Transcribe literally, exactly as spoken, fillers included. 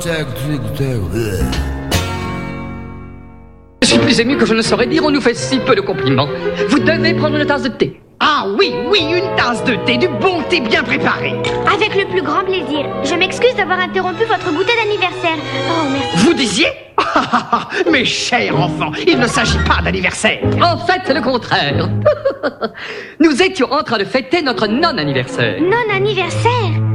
tac, tac, tac. Je suis plus ému que je ne saurais dire, on nous fait si peu de compliments. Vous devez prendre une tasse de thé. Ah oui, oui, une tasse de thé, du bon thé bien préparé. Avec le plus grand plaisir. Je m'excuse d'avoir interrompu votre goûter d'anniversaire. Oh, merci. Vous disiez? Mes chers enfants, il ne s'agit pas d'anniversaire. En fait, c'est le contraire. Nous étions en train de fêter notre non-anniversaire. Non-anniversaire?